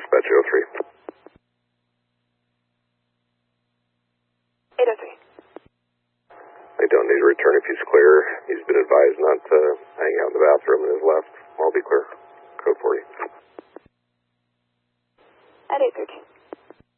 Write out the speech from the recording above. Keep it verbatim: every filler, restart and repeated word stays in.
Dispatch eight oh three. eight oh three. They don't need to return if he's clear. He's been advised not to hang out in the bathroom and is left. I'll be clear. Code forty. At eight thirteen.